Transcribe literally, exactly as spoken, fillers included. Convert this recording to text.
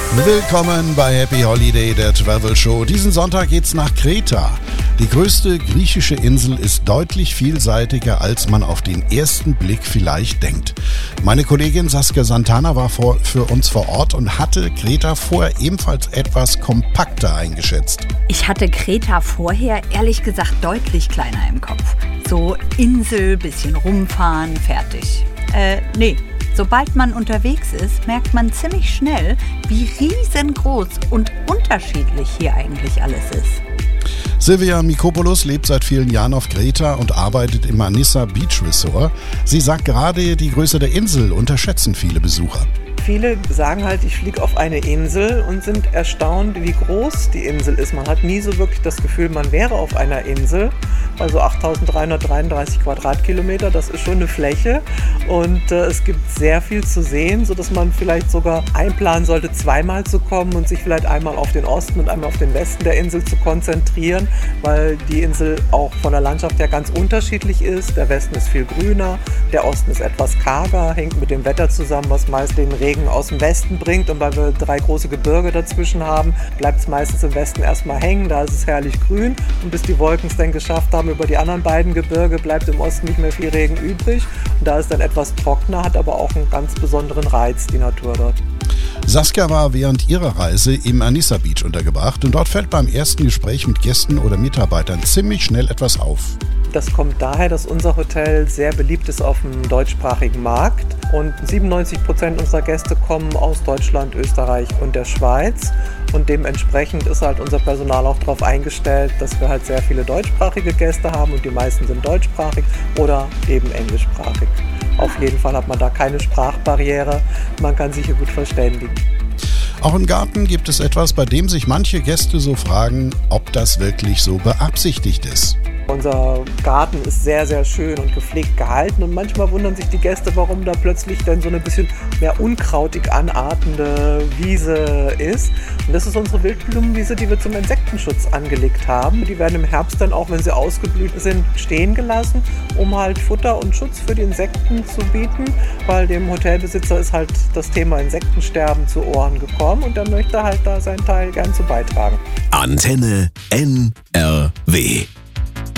Willkommen bei Happy Holiday, der Travel Show. Diesen Sonntag geht's nach Kreta. Die größte griechische Insel ist deutlich vielseitiger, als man auf den ersten Blick vielleicht denkt. Meine Kollegin Saskia Santana war vor, für uns vor Ort und hatte Kreta vorher ebenfalls etwas kompakter eingeschätzt. Ich hatte Kreta vorher ehrlich gesagt deutlich kleiner im Kopf. So Insel, bisschen rumfahren, fertig. Äh, nee. Sobald man unterwegs ist, merkt man ziemlich schnell, wie riesengroß und unterschiedlich hier eigentlich alles ist. Silvia Mikopoulos lebt seit vielen Jahren auf Kreta und arbeitet im Anissa Beach Resort. Sie sagt, gerade die Größe der Insel unterschätzen viele Besucher. Viele sagen halt, ich fliege auf eine Insel und sind erstaunt, wie groß die Insel ist. Man hat nie so wirklich das Gefühl, man wäre auf einer Insel. Also achttausenddreihundertdreiunddreißig Quadratkilometer, das ist schon eine Fläche. Und äh, es gibt sehr viel zu sehen, sodass man vielleicht sogar einplanen sollte, zweimal zu kommen und sich vielleicht einmal auf den Osten und einmal auf den Westen der Insel zu konzentrieren, weil die Insel auch von der Landschaft her ganz unterschiedlich ist. Der Westen ist viel grüner, der Osten ist etwas karger, hängt mit dem Wetter zusammen, was meist den Regen aus dem Westen bringt. Und weil wir drei große Gebirge dazwischen haben, bleibt es meistens im Westen erstmal hängen, da ist es herrlich grün. Und bis die Wolken es dann geschafft haben, über die anderen beiden Gebirge bleibt im Osten nicht mehr viel Regen übrig. Und da ist dann etwas trockener, hat aber auch einen ganz besonderen Reiz, die Natur dort. Saskia war während ihrer Reise im Anissa Beach untergebracht und dort fällt beim ersten Gespräch mit Gästen oder Mitarbeitern ziemlich schnell etwas auf. Das kommt daher, dass unser Hotel sehr beliebt ist auf dem deutschsprachigen Markt und siebenundneunzig Prozent unserer Gäste kommen aus Deutschland, Österreich und der Schweiz und dementsprechend ist halt unser Personal auch darauf eingestellt, dass wir halt sehr viele deutschsprachige Gäste haben und die meisten sind deutschsprachig oder eben englischsprachig. Auf jeden Fall hat man da keine Sprachbarriere, man kann sich hier gut verständigen. Auch im Garten gibt es etwas, bei dem sich manche Gäste so fragen, ob das wirklich so beabsichtigt ist. Unser Garten ist sehr, sehr schön und gepflegt gehalten und manchmal wundern sich die Gäste, warum da plötzlich dann so eine bisschen mehr unkrautig anartende Wiese ist. Und das ist unsere Wildblumenwiese, die wir zum Insektenschutz angelegt haben. Die werden im Herbst dann auch, wenn sie ausgeblüht sind, stehen gelassen, um halt Futter und Schutz für die Insekten zu bieten, weil dem Hotelbesitzer ist halt das Thema Insektensterben zu Ohren gekommen und der möchte halt da seinen Teil gern zu beitragen. Antenne N R W